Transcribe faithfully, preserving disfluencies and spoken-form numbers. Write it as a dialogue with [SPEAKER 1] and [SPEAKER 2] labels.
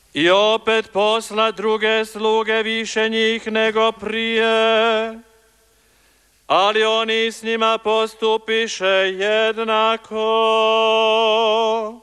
[SPEAKER 1] I opet posla druge sluge više njih nego prije, ali oni s njima postupiše jednako.